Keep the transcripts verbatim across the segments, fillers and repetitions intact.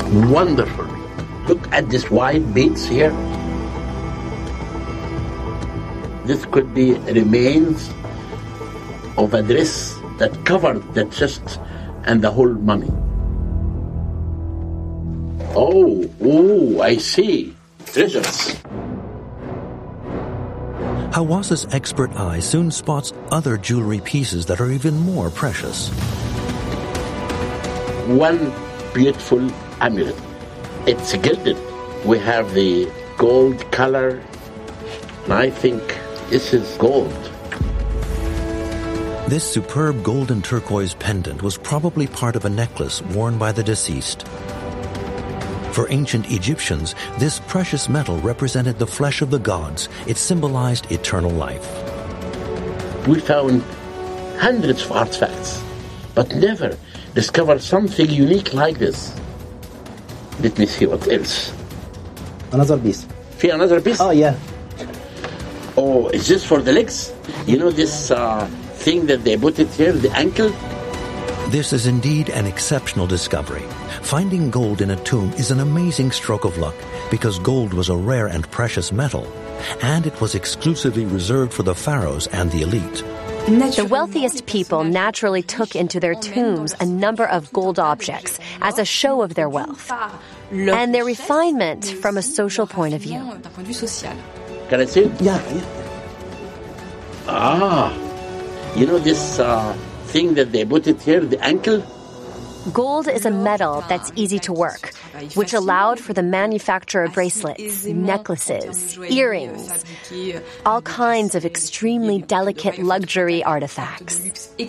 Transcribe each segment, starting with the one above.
Wonderful. Look at this white beads here. This could be remains of a dress that covered the chest and the whole mummy. Oh, oh, I see. Treasures. Hawas's expert eye soon spots other jewelry pieces that are even more precious. One beautiful amulet. It's gilded. We have the gold color, and I think this is gold. This superb golden turquoise pendant was probably part of a necklace worn by the deceased. For ancient Egyptians, this precious metal represented the flesh of the gods. It symbolized eternal life. We found hundreds of artifacts, but never discovered something unique like this. Let me see what else. Another piece. See another piece? Oh, yeah. Oh, is this for the legs? You know this uh, thing that they put it here, the ankle? This is indeed an exceptional discovery. Finding gold in a tomb is an amazing stroke of luck because gold was a rare and precious metal, and it was exclusively reserved for the pharaohs and the elite. The wealthiest people naturally took into their tombs a number of gold objects as a show of their wealth and their refinement from a social point of view. Can I see it? Yeah, yeah. Ah, you know this uh, thing that they put it here, the ankle? Gold is a metal that's easy to work, which allowed for the manufacture of bracelets, necklaces, earrings, all kinds of extremely delicate luxury artifacts.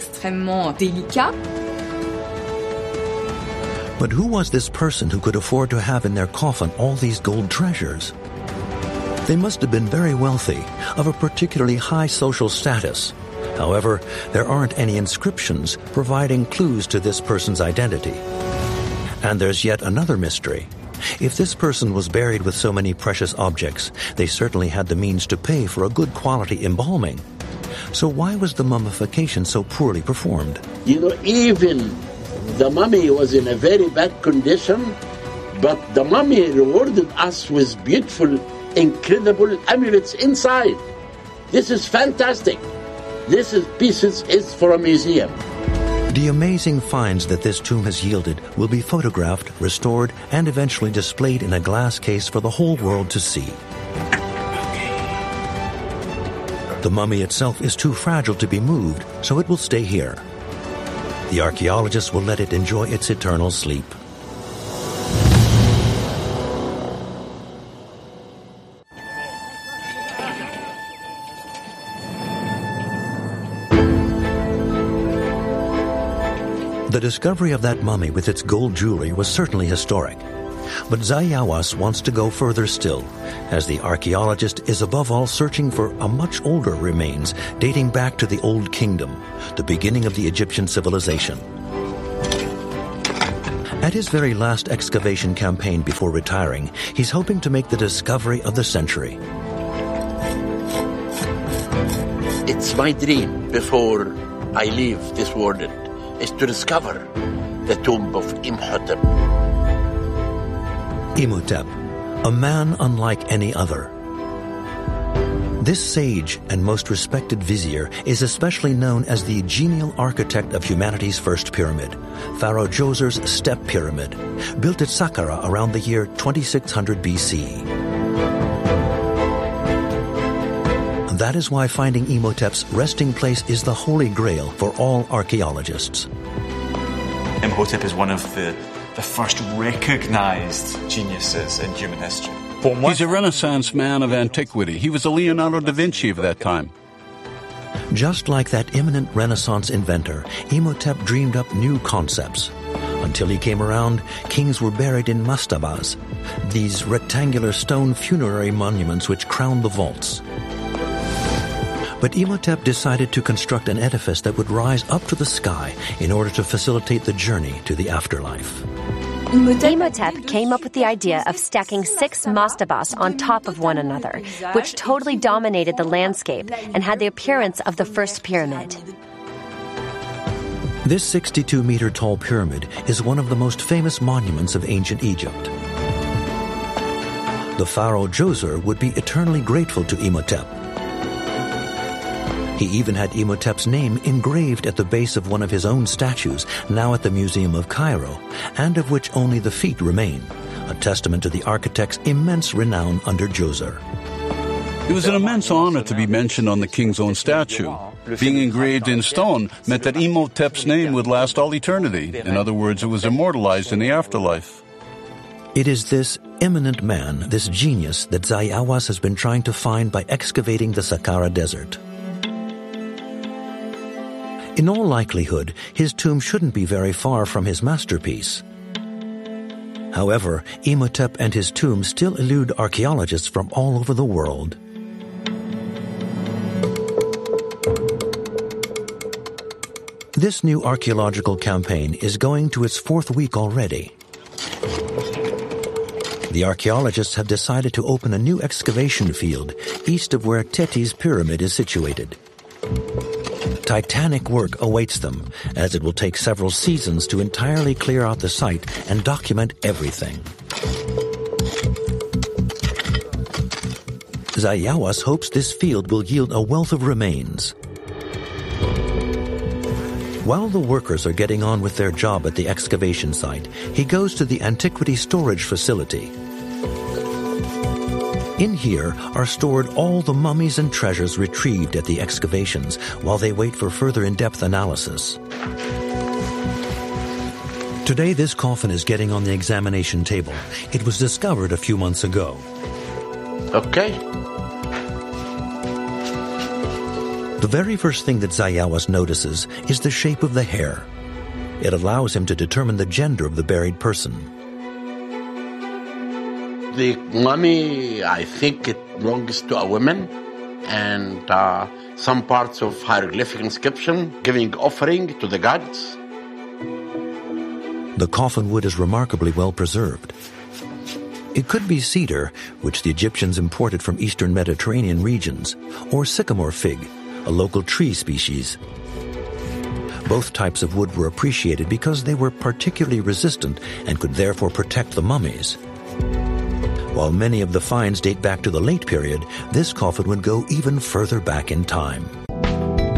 But who was this person who could afford to have in their coffin all these gold treasures? They must have been very wealthy, of a particularly high social status. However, there aren't any inscriptions providing clues to this person's identity. And there's yet another mystery. If this person was buried with so many precious objects, they certainly had the means to pay for a good quality embalming. So why was the mummification so poorly performed? You know, even the mummy was in a very bad condition, but the mummy rewarded us with beautiful, incredible amulets inside. This is fantastic. This is pieces is for a museum. The amazing finds that this tomb has yielded will be photographed, restored, and eventually displayed in a glass case for the whole world to see. The mummy itself is too fragile to be moved, so it will stay here. The archaeologists will let it enjoy its eternal sleep. The discovery of that mummy with its gold jewelry was certainly historic. But Zahi Hawass wants to go further still, as the archaeologist is above all searching for a much older remains dating back to the Old Kingdom, the beginning of the Egyptian civilization. At his very last excavation campaign before retiring, he's hoping to make the discovery of the century. It's my dream before I leave this world is to discover the tomb of Imhotep. Imhotep, a man unlike any other. This sage and most respected vizier is especially known as the genial architect of humanity's first pyramid, Pharaoh Djoser's Step Pyramid, built at Saqqara around the year twenty-six hundred B C. That is why finding Imhotep's resting place is the holy grail for all archaeologists. Imhotep is one of the, the first recognized geniuses in human history. He's a Renaissance man of antiquity. He was a Leonardo da Vinci of that time. Just like that eminent Renaissance inventor, Imhotep dreamed up new concepts. Until he came around, kings were buried in mastabas, these rectangular stone funerary monuments which crowned the vaults. But Imhotep decided to construct an edifice that would rise up to the sky in order to facilitate the journey to the afterlife. Imhotep came up with the idea of stacking six mastabas on top of one another, which totally dominated the landscape and had the appearance of the first pyramid. This sixty-two meter tall pyramid is one of the most famous monuments of ancient Egypt. The pharaoh Djoser would be eternally grateful to Imhotep. He even had Imhotep's name engraved at the base of one of his own statues, now at the Museum of Cairo, and of which only the feet remain, a testament to the architect's immense renown under Djoser. It was an immense honor to be mentioned on the king's own statue. Being engraved in stone meant that Imhotep's name would last all eternity. In other words, it was immortalized in the afterlife. It is this eminent man, this genius, that Zahi Hawass has been trying to find by excavating the Saqqara Desert. In all likelihood, his tomb shouldn't be very far from his masterpiece. However, Imhotep and his tomb still elude archaeologists from all over the world. This new archaeological campaign is going to its fourth week already. The archaeologists have decided to open a new excavation field east of where Teti's pyramid is situated. Titanic work awaits them, as it will take several seasons to entirely clear out the site and document everything. Zahi Hawass hopes this field will yield a wealth of remains. While the workers are getting on with their job at the excavation site, he goes to the antiquity storage facility. In here are stored all the mummies and treasures retrieved at the excavations while they wait for further in-depth analysis. Today, this coffin is getting on the examination table. It was discovered a few months ago. Okay. The very first thing that Zahi Hawass notices is the shape of the hair. It allows him to determine the gender of the buried person. The mummy, I think it belongs to a woman, and uh, some parts of hieroglyphic inscription giving offering to the gods. The coffin wood is remarkably well preserved. It could be cedar, which the Egyptians imported from eastern Mediterranean regions, or sycamore fig, a local tree species. Both types of wood were appreciated because they were particularly resistant and could therefore protect the mummies. While many of the finds date back to the late period, this coffin would go even further back in time.